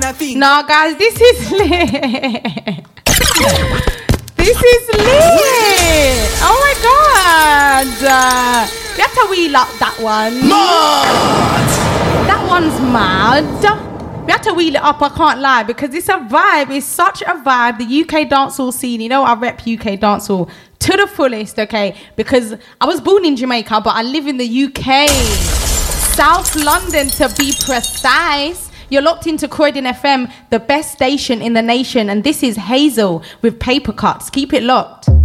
Nah, guys, this is lit. This is lit. Oh my god. We have to wheel up that one. Mad. That one's mad. We have to wheel it up, I can't lie, because it's a vibe. It's such a vibe. The UK dancehall scene, you know, I rep UK dancehall to the fullest, okay? Because I was born in Jamaica, but I live in the UK. South London, to be precise. You're locked into Croydon FM, the best station in the nation, and this is Hazel with Paper Cuts. Keep it locked.